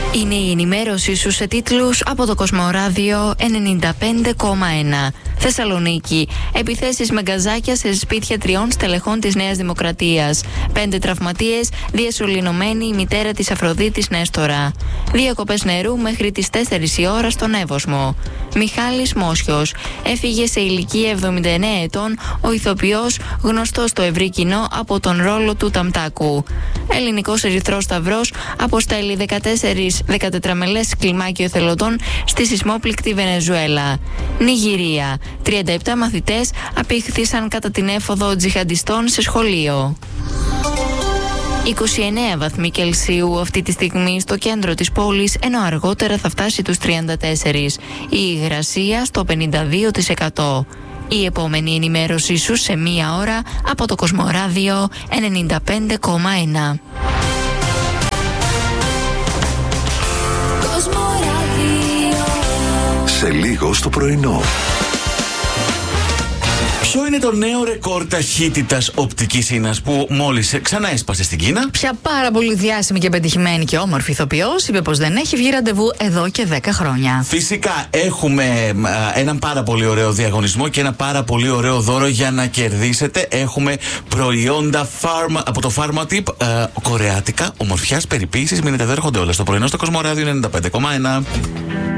Είναι η ενημέρωσή σου σε τίτλους από το Κοσμοράδιο 95,1. Θεσσαλονίκη. Επιθέσεις με γκαζάκια σε σπίτια 3 στελεχών της Νέας Δημοκρατίας. 5 τραυματίες, διασωληνωμένη η μητέρα της Αφροδίτης Νέστορα. Διακοπές νερού μέχρι τις 4 η ώρα στον Εύωσμο. Μιχάλης Μόσιος. Έφυγε σε ηλικία 79 ετών ο ηθοποιός, γνωστός στο ευρύ κοινό από τον ρόλο του Ταμτάκου. Ελληνικός Ερυθρός Σταυρός αποστέλει 14 τετραμελές κλιμάκιο εθελοντών στη σεισμόπληκτη Βενεζουέλα. Νιγηρία. 37 μαθητές απήχθησαν κατά την έφοδο τζιχαντιστών σε σχολείο. 29 βαθμοί Κελσίου αυτή τη στιγμή στο κέντρο της πόλης, ενώ αργότερα θα φτάσει τους 34. Η υγρασία στο 52%. Η επόμενη ενημέρωσή σου σε μία ώρα από το Κοσμοράδιο 95,1. Σε λίγο στο πρωινό. Ποιο είναι το νέο ρεκόρ ταχύτητας οπτικής ίνας που μόλις ξανά έσπασε στην Κίνα? Ποια πάρα πολύ διάσημη και πετυχημένη και όμορφη ηθοποιός είπε πως δεν έχει βγει ραντεβού εδώ και 10 χρόνια. Φυσικά έχουμε έναν πάρα πολύ ωραίο διαγωνισμό και ένα πάρα πολύ ωραίο δώρο για να κερδίσετε. Έχουμε προϊόντα από το Pharmatip, κορεάτικα, ομορφιάς, περιποίησης. Μείνετε εδώ, έρχονται όλα στο πρωινό στο Κοσμοράδιο 95,1.